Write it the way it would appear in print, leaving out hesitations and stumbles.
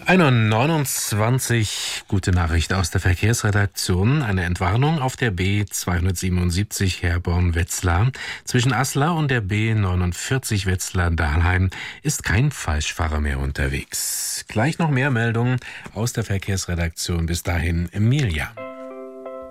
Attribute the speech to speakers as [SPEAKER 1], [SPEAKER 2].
[SPEAKER 1] 1:29 Uhr, gute Nachricht aus der Verkehrsredaktion. Eine Entwarnung auf der B277 Herborn-Wetzlar. Zwischen Aslar und der B49 Wetzlar-Dahlheim ist kein Falschfahrer mehr unterwegs. Gleich noch mehr Meldungen aus der Verkehrsredaktion. Bis dahin, Emilia.